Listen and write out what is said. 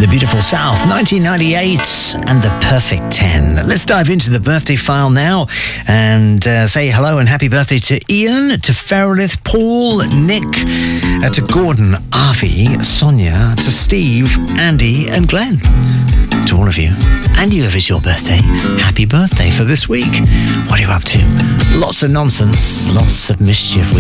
The Beautiful South, 1998, and the Perfect 10. Let's dive into the birthday file now and say hello and happy birthday to Ian, to Ferelith, Paul, Nick, to Gordon, Avi, Sonia, to Steve, Andy, and Glenn. To all of you, and you if it's your birthday, happy birthday for this week. What are you up to? Lots of nonsense, lots of mischief. We